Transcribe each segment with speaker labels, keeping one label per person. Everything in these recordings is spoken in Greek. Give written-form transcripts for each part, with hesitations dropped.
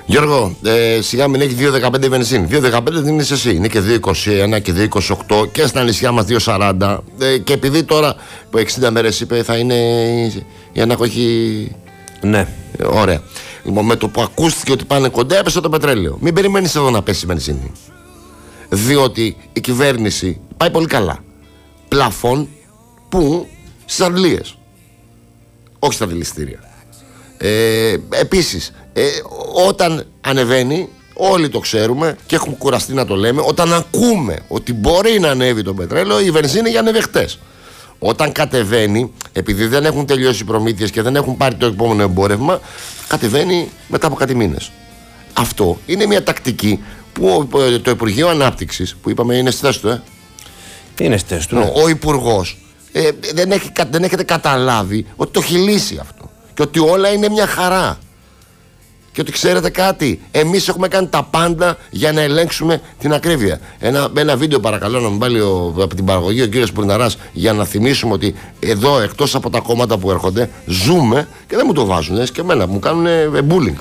Speaker 1: Γιώργο, σιγά μην έχει 2,15 βενζίνη. 2,15 δεν είσαι εσύ. Είναι και 2,21 και 2,28 και στα νησιά μας 2,40. Και επειδή τώρα που 60 μέρες είπε θα είναι η ανακοχή.
Speaker 2: Ναι.
Speaker 1: Ωραία. Λοιπόν, με το που ακούστηκε ότι πάνε κοντά, έπεσε το πετρέλαιο. Μην περιμένεις εδώ να πέσει η βενζίνη. Διότι η κυβέρνηση πάει πολύ καλά. Πλαφών που στις αντλίες. Όχι στα δηληστήρια. Επίσης, όταν ανεβαίνει, όλοι το ξέρουμε και έχουμε κουραστεί να το λέμε, όταν ακούμε ότι μπορεί να ανέβει το πετρέλαιο, η βενζίνη για ανέβει χτες. Όταν κατεβαίνει, επειδή δεν έχουν τελειώσει οι προμήθειες και δεν έχουν πάρει το επόμενο εμπόρευμα, κατεβαίνει μετά από κάτι μήνες. Αυτό είναι μια τακτική που το Υπουργείο Ανάπτυξης, που είπαμε είναι στη θέση του,
Speaker 2: είναι στη θέση του. Ναι.
Speaker 1: Ο Υπουργός δεν έχετε καταλάβει ότι το έχει λύσει αυτό και ότι όλα είναι μια χαρά. Και ότι ξέρετε κάτι, εμείς έχουμε κάνει τα πάντα για να ελέγξουμε την ακρίβεια. Ένα βίντεο παρακαλώ να μου βάλει από την παραγωγή ο κύριος Πουρναράς, για να θυμίσουμε ότι εδώ εκτός από τα κόμματα που έρχονται ζούμε και δεν μου το βάζουν και εμένα μου κάνουν bullying.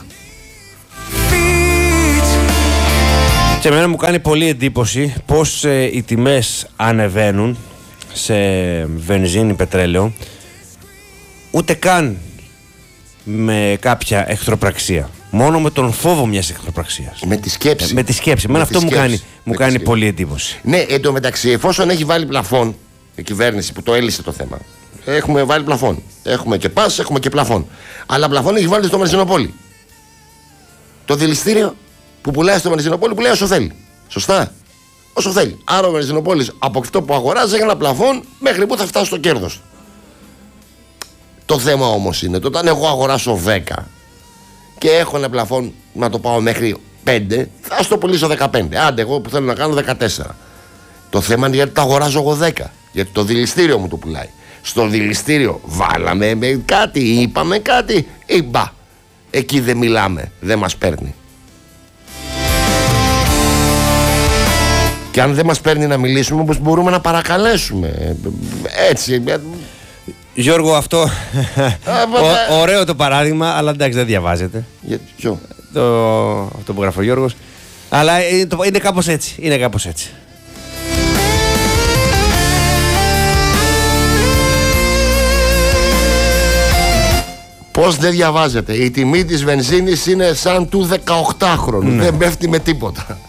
Speaker 2: Και εμένα μου κάνει πολύ εντύπωση πως οι τιμές ανεβαίνουν σε βενζίνη, πετρέλαιο, ούτε καν με κάποια εχθροπραξία. Μόνο με τον φόβο μιας εχθροπραξίας.
Speaker 1: Με τη σκέψη.
Speaker 2: Με τη σκέψη. Εμένα αυτό μου κάνει πολύ εντύπωση.
Speaker 1: Ναι, εντωμεταξύ, εφόσον έχει βάλει πλαφόν η κυβέρνηση που το έλυσε το θέμα, έχουμε βάλει πλαφόν. Έχουμε και πας, έχουμε και πλαφόν. Αλλά πλαφόν έχει βάλει στο Μαρζινοπόλι. Το δηληστήριο που πουλάει στο Μαρζινοπόλι πουλάει όσο θέλει. Σωστά. Όσο θέλει. Άρα ο Μαρζινοπόλης από αυτό που αγοράζει έχει ένα πλαφόν μέχρι που θα φτάσει στο κέρδος. Το θέμα όμως είναι όταν εγώ αγοράσω 10 και έχω ένα πλαφόν να το πάω μέχρι 5, θα στο πουλήσω 15. Άντε, εγώ που θέλω να κάνω 14. Το θέμα είναι γιατί το αγοράζω εγώ 10. Γιατί το δηληστήριο μου το πουλάει. Στο δηληστήριο βάλαμε κάτι, είπαμε κάτι, ή μπα. Εκεί δεν μιλάμε, δεν μας παίρνει. Και αν δεν μας παίρνει να μιλήσουμε, όπως μπορούμε να παρακαλέσουμε. Έτσι.
Speaker 2: Γιώργο, αυτό ωραίο το παράδειγμα, αλλά εντάξει δεν διαβάζεται.
Speaker 1: Ποιο?
Speaker 2: Αυτό που γράφει ο Γιώργος. Αλλά είναι κάπως έτσι. Είναι κάπως έτσι.
Speaker 1: Πώς δεν διαβάζεται? Η τιμή της βενζίνης είναι σαν του 18χρονου. Ναι. Δεν πέφτει με τίποτα.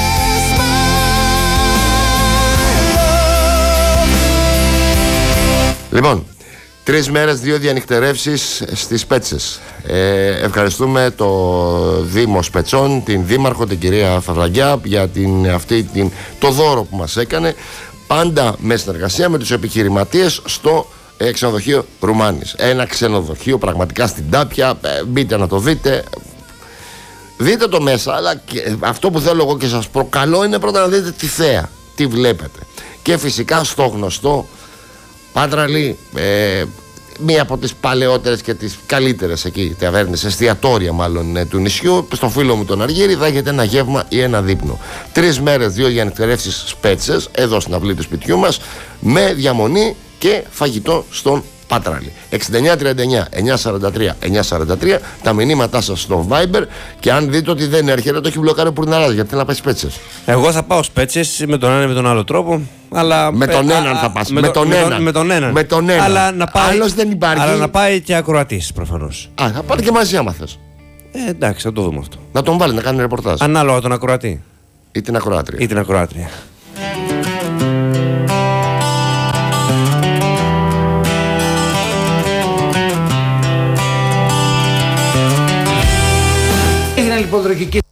Speaker 1: Λοιπόν, 3 μέρες, 2 διανυκτερεύσεις στις Πέτσες. Ευχαριστούμε το Δήμο Σπετσών, την Δήμαρχο, την κυρία Φαυραγιά, για το δώρο που μας έκανε, πάντα με συνεργασία με τους επιχειρηματίες στο ξενοδοχείο Ρουμάνης. Ένα ξενοδοχείο πραγματικά στην Τάπια, μπείτε να το δείτε. Δείτε το μέσα, αλλά και αυτό που θέλω εγώ και σας προκαλώ είναι πρώτα να δείτε τη θέα, τι βλέπετε. Και φυσικά στο γνωστό Πάτραλη, μία από τις παλαιότερες και τις καλύτερες εκεί ταβέρνες, εστιατόρια μάλλον του νησιού. Στο φίλο μου τον Αργύρη θα έχετε ένα γεύμα ή ένα δείπνο. 3 μέρες, 2 διανυκτερεύσεις Σπέτσες, εδώ στην αυλή του σπιτιού μας, με διαμονή και φαγητό στον Πάτραλη. 6939-943-943 τα μηνύματά σας στο Viber. Και αν δείτε ότι δεν έρχεται, το έχει μπλοκάρει ο Πουρναράς, γιατί να πάει Σπέτσες.
Speaker 2: Εγώ θα πάω Σπέτσες με τον ένα ή με τον άλλο τρόπο. Αλλά
Speaker 1: με τον έναν θα πας. Με τον έναν.
Speaker 2: Αλλά να πάει,
Speaker 1: άλλος δεν υπάρχει.
Speaker 2: Αλλά να πάει και ακροατής προφανώς.
Speaker 1: Θα πάτε και μαζί άμα θες.
Speaker 2: Εντάξει, θα το δούμε αυτό.
Speaker 1: Να τον βάλει να κάνει ρεπορτάζ.
Speaker 2: Ανάλογα τον ακροατή.
Speaker 1: Ή την ακροάτρια.
Speaker 2: Ή την ακροάτρια.
Speaker 3: Λοιπόν,